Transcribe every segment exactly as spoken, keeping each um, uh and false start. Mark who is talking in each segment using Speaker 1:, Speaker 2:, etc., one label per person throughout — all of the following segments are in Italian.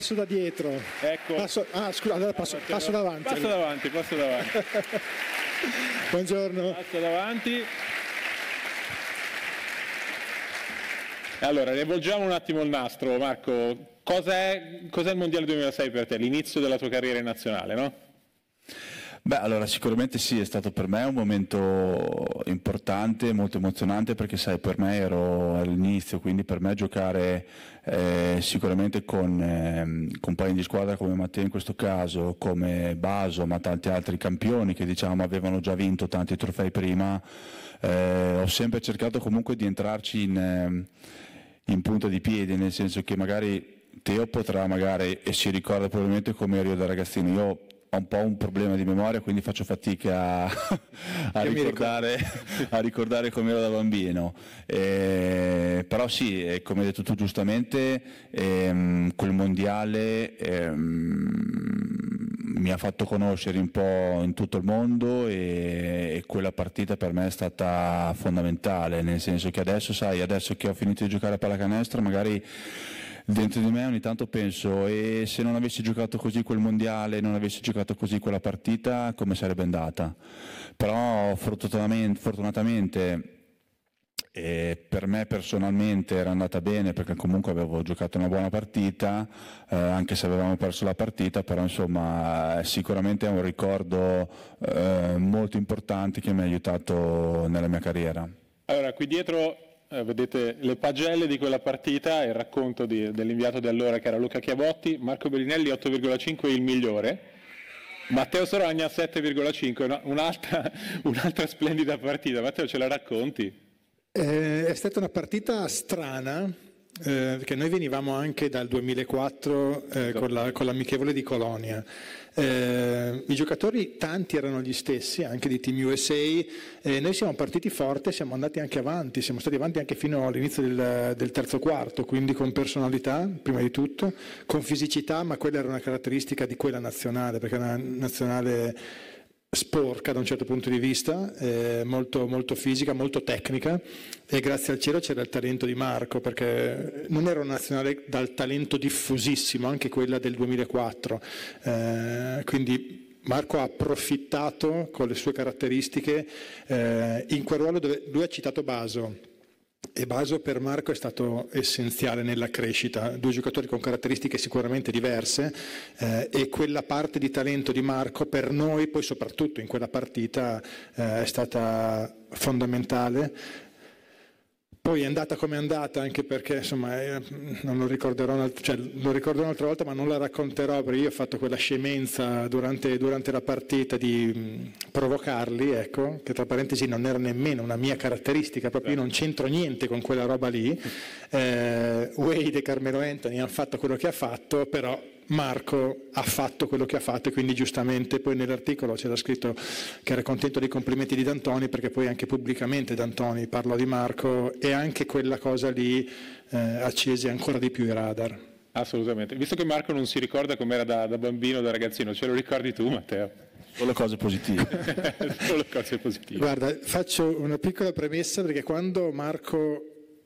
Speaker 1: Passo da dietro.
Speaker 2: Ecco.
Speaker 1: Passo, ah, scusa, allora passo, passo davanti.
Speaker 2: Passo davanti, passo davanti.
Speaker 1: Buongiorno.
Speaker 2: Passo davanti. Allora, riavvolgiamo un attimo il nastro, Marco. Cos'è, cos'è il Mondiale duemilasei per te? L'inizio della tua carriera in nazionale, no?
Speaker 3: Beh, allora sicuramente sì, è stato per me un momento importante, molto emozionante, perché sai, per me ero all'inizio, quindi per me giocare eh, sicuramente con eh, compagni di squadra come Matteo in questo caso, come Baso, ma tanti altri campioni che diciamo avevano già vinto tanti trofei prima, eh, ho sempre cercato comunque di entrarci in, eh, in punta di piedi, nel senso che magari Teo potrà magari, e si ricorda probabilmente come ero io da ragazzino, io ho un po' un problema di memoria, quindi faccio fatica a, ricordare, a ricordare come ero da bambino. Eh, però sì, come hai detto tu giustamente, ehm, quel mondiale ehm, mi ha fatto conoscere un po' in tutto il mondo e, e quella partita per me è stata fondamentale, nel senso che adesso, sai, adesso che ho finito di giocare a pallacanestro, magari dentro di me ogni tanto penso, e se non avessi giocato così quel mondiale, non avessi giocato così quella partita, come sarebbe andata? Però fortunatamente, fortunatamente eh, per me personalmente era andata bene, perché comunque avevo giocato una buona partita, eh, anche se avevamo perso la partita, però insomma sicuramente è un ricordo eh, molto importante che mi ha aiutato nella mia carriera.
Speaker 2: Allora, qui dietro Eh, vedete le pagelle di quella partita, il racconto di, dell'inviato di allora che era Luca Chiabotti. Marco Bellinelli otto virgola cinque il migliore, Matteo Soragna sette virgola cinque, no? un'altra, un'altra splendida partita. Matteo, ce la racconti?
Speaker 1: Eh, è stata una partita strana, eh, perché noi venivamo anche dal duemilaquattro eh, con, la, con l'amichevole di Colonia. Eh, i giocatori tanti erano gli stessi, anche di Team U S A, eh, noi siamo partiti forte, siamo andati anche avanti, siamo stati avanti anche fino all'inizio del, del terzo quarto, quindi con personalità prima di tutto, con fisicità, ma quella era una caratteristica di quella nazionale, perché è una nazionale sporca da un certo punto di vista, eh, molto, molto fisica, molto tecnica, e grazie al cielo c'era il talento di Marco, perché non era una nazionale dal talento diffusissimo, anche quella del duemilaquattro, eh, quindi Marco ha approfittato con le sue caratteristiche eh, in quel ruolo dove lui ha citato Baso. E Baso per Marco è stato essenziale nella crescita, due giocatori con caratteristiche sicuramente diverse, eh, e quella parte di talento di Marco per noi, poi soprattutto in quella partita, eh, è stata fondamentale. Poi è andata come è andata, anche perché insomma eh, non lo ricorderò, cioè, lo ricorderò un'altra volta, ma non la racconterò, perché io ho fatto quella scemenza durante, durante la partita di mh, provocarli, ecco, che tra parentesi non era nemmeno una mia caratteristica, proprio io non c'entro niente con quella roba lì. Eh, Wade e Carmelo Anthony hanno fatto quello che ha fatto, però Marco ha fatto quello che ha fatto, e quindi giustamente poi nell'articolo c'era scritto che era contento dei complimenti di D'Antoni, perché poi anche pubblicamente D'Antoni parlò di Marco, e anche quella cosa lì eh, accese ancora di più i radar.
Speaker 2: Assolutamente. Visto che Marco non si ricorda com'era da, da bambino, da ragazzino, ce lo ricordi tu, Matteo?
Speaker 3: Solo cose positive.
Speaker 2: Solo cose positive.
Speaker 1: Guarda, faccio una piccola premessa, perché quando Marco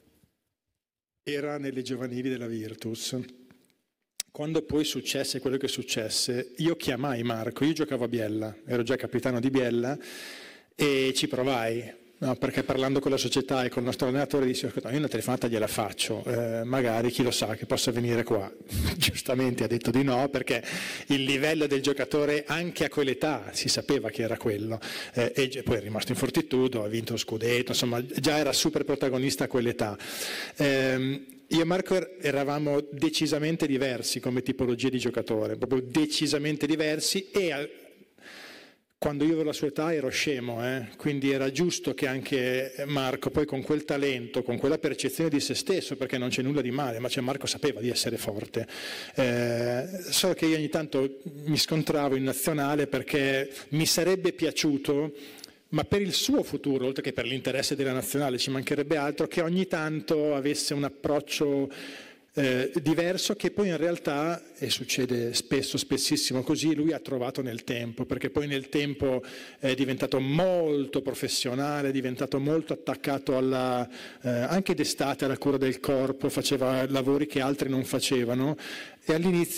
Speaker 1: era nelle giovanili della Virtus, quando poi successe quello che successe, io chiamai Marco, io giocavo a Biella, ero già capitano di Biella, e ci provai, no, perché parlando con la società e con il nostro allenatore dissi: ascolta, io una telefonata gliela faccio, eh, magari chi lo sa che possa venire qua. Giustamente ha detto di no, perché il livello del giocatore anche a quell'età si sapeva che era quello, eh, e poi è rimasto in fortitudo, ha vinto lo scudetto, insomma già era super protagonista a quell'età. Eh, Io e Marco eravamo decisamente diversi come tipologia di giocatore, proprio decisamente diversi, e a, quando io avevo la sua età ero scemo, eh? Quindi era giusto che anche Marco, poi con quel talento, con quella percezione di se stesso, perché non c'è nulla di male, ma cioè Marco sapeva di essere forte, eh, solo che io ogni tanto mi scontravo in nazionale, perché mi sarebbe piaciuto, ma per il suo futuro, oltre che per l'interesse della nazionale, ci mancherebbe altro, che ogni tanto avesse un approccio eh, diverso, che poi in realtà, e succede spesso, spessissimo così, lui ha trovato nel tempo, perché poi nel tempo è diventato molto professionale, è diventato molto attaccato alla, eh, anche d'estate alla cura del corpo, faceva lavori che altri non facevano, e all'inizio